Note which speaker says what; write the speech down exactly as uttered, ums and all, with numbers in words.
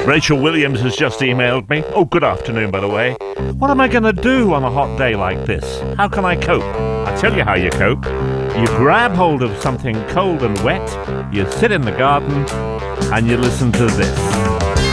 Speaker 1: Rachel Williams has just emailed me. Oh, good afternoon, by the way. What am I going to do on a hot day like this? How can I cope? I tell you how you cope. You grab hold of something cold and wet, you sit in the garden, and you listen to this.